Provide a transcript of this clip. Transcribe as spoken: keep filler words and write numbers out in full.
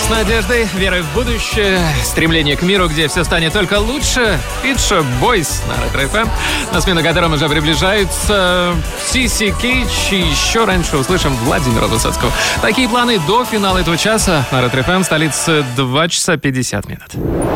С надеждой, верой в будущее, стремление к миру, где все станет только лучше. Pet Boys на Ретро эф эм, на смену которым уже приближаются си си Кейдж, и еще раньше услышим Владимира Высоцкого. Такие планы до финала этого часа на Ретро эф эм, столице два часа пятьдесят минут.